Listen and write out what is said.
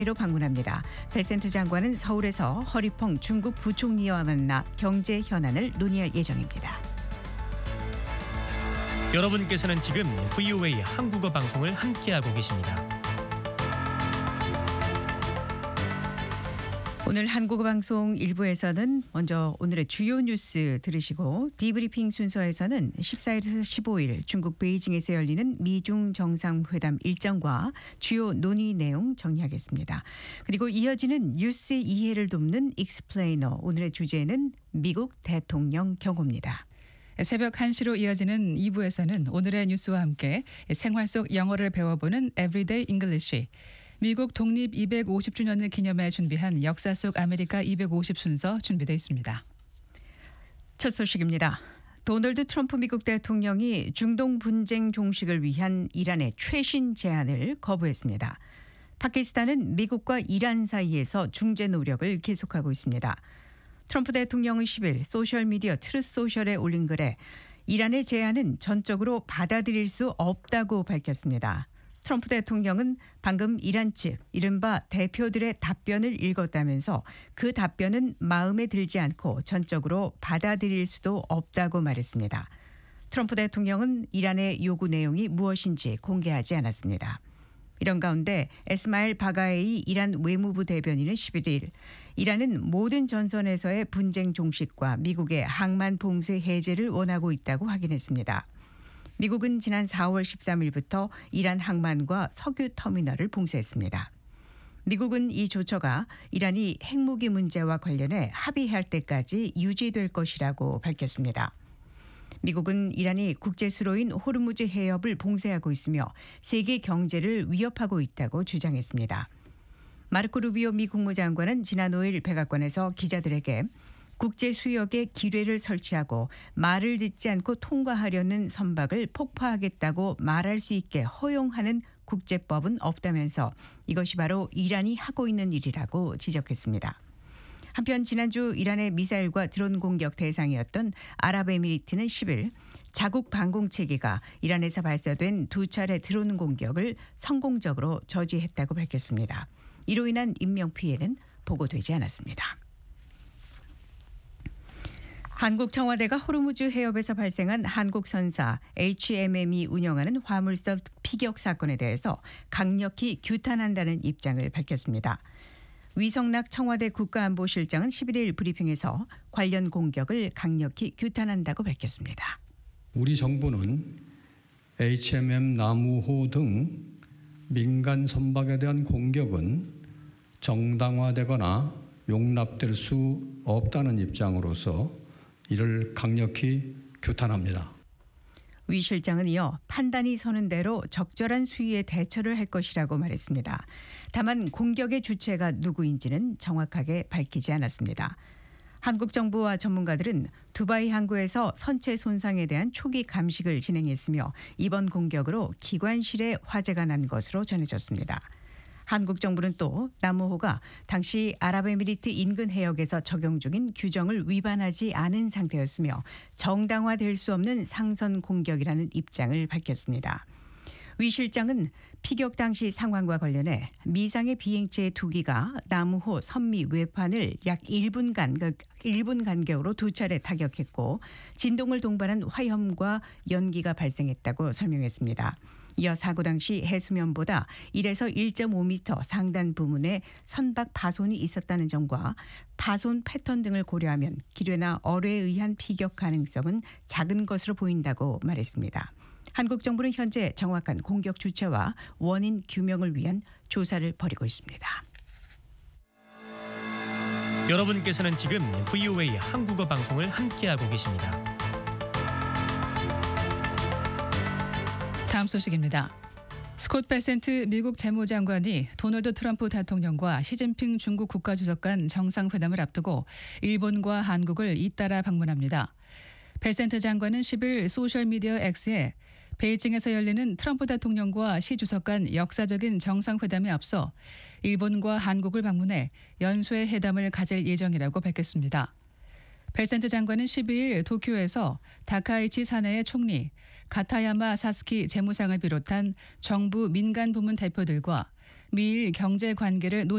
로 방문합니다. 베센트 장관은 서울에서 허리펑 중국 부총리와 만나 경제 현안을 논의할 예정입니다. 여러분께서는 지금 VOA 한국어 방송을 함께하고 계십니다. 오늘 한국어 방송 1부에서는 먼저 오늘의 주요 뉴스 들으시고 디브리핑 순서에서는 14일에서 15일 중국 베이징에서 열리는 미중 정상회담 일정과 주요 논의 내용 정리하겠습니다. 그리고 이어지는 뉴스 이해를 돕는 익스플레이너, 오늘의 주제는 미국 대통령 경호입니다. 새벽 1시로 이어지는 2부에서는 오늘의 뉴스와 함께 생활 속 영어를 배워보는 Everyday English, 미국 독립 250주년을 기념해 준비한 역사 속 아메리카 250 순서 준비되어 있습니다. 첫 소식입니다. 도널드 트럼프 미국 대통령이 중동 분쟁 종식을 위한 이란의 최신 제안을 거부했습니다. 파키스탄은 미국과 이란 사이에서 중재 노력을 계속하고 있습니다. 트럼프 대통령은 10일 소셜미디어 트루스 소셜에 올린 글에 이란의 제안은 전적으로 받아들일 수 없다고 밝혔습니다. 트럼프 대통령은 방금 이란 측 이른바 대표들의 답변을 읽었다면서 그 답변은 마음에 들지 않고 전적으로 받아들일 수도 없다고 말했습니다. 트럼프 대통령은 이란의 요구 내용이 무엇인지 공개하지 않았습니다. 이런 가운데 에스마일 바가에이 이란 외무부 대변인은 11일 이란은 모든 전선에서의 분쟁 종식과 미국의 항만 봉쇄 해제를 원하고 있다고 확인했습니다. 미국은 지난 4월 13일부터 이란 항만과 석유 터미널을 봉쇄했습니다. 미국은 이 조처가 이란이 핵무기 문제와 관련해 합의할 때까지 유지될 것이라고 밝혔습니다. 미국은 이란이 국제수로인 호르무즈 해협을 봉쇄하고 있으며 세계 경제를 위협하고 있다고 주장했습니다. 마르코 루비오 미 국무장관은 지난 5일 백악관에서 기자들에게 국제 수역에 기뢰를 설치하고 말을 듣지 않고 통과하려는 선박을 폭파하겠다고 말할 수 있게 허용하는 국제법은 없다면서 이것이 바로 이란이 하고 있는 일이라고 지적했습니다. 한편 지난주 이란의 미사일과 드론 공격 대상이었던 아랍에미리트는 10일 자국 방공체계가 이란에서 발사된 두 차례 드론 공격을 성공적으로 저지했다고 밝혔습니다. 이로 인한 인명피해는 보고되지 않았습니다. 한국 청와대가 호르무즈 해협에서 발생한 한국 선사 HMM이 운영하는 화물선 피격 사건에 대해서 강력히 규탄한다는 입장을 밝혔습니다. 위성락 청와대 국가안보실장은 11일 브리핑에서 관련 공격을 강력히 규탄한다고 밝혔습니다. 우리 정부는 HMM 나무호 등 민간 선박에 대한 공격은 정당화되거나 용납될 수 없다는 입장으로서 이를 강력히 규탄합니다. 위 실장은 이어 판단이 서는 대로 적절한 수위의 대처를 할 것이라고 말했습니다. 다만 공격의 주체가 누구인지는 정확하게 밝히지 않았습니다. 한국 정부와 전문가들은 두바이 항구에서 선체 손상에 대한 초기 감식을 진행했으며 이번 공격으로 기관실에 화재가 난 것으로 전해졌습니다. 한국 정부는 또 나무호가 당시 아랍에미리트 인근 해역에서 적용 중인 규정을 위반하지 않은 상태였으며 정당화될 수 없는 상선 공격이라는 입장을 밝혔습니다. 위 실장은 피격 당시 상황과 관련해 미상의 비행체 2기가 나무호 선미 외판을 약 1분 간격으로 두 차례 타격했고 진동을 동반한 화염과 연기가 발생했다고 설명했습니다. 이어 사고 당시 해수면보다 1에서 1.5m 상단 부문에 선박 파손이 있었다는 점과 파손 패턴 등을 고려하면 기뢰나 얼에 의한 피격 가능성은 작은 것으로 보인다고 말했습니다. 한국 정부는 현재 정확한 공격 주체와 원인 규명을 위한 조사를 벌이고 있습니다. 여러분께서는 지금 VOA 한국어 방송을 함께하고 계십니다. 다음 소식입니다. 스콧 베센트 미국 재무장관이 도널드 트럼프 대통령과 시진핑 중국 국가주석 간 정상회담을 앞두고 일본과 한국을 잇따라 방문합니다. 베센트 장관은 10일 소셜미디어 X에 베이징에서 열리는 트럼프 대통령과 시 주석 간 역사적인 정상회담에 앞서 일본과 한국을 방문해 연쇄 회담을 가질 예정이라고 밝혔습니다. 베센트 장관은 12일 도쿄에서 다카이치 사내의 총리, 가타야마 사스키 재무상을 비롯한 정부 민간 부문 대표들과 미일 경제 관계를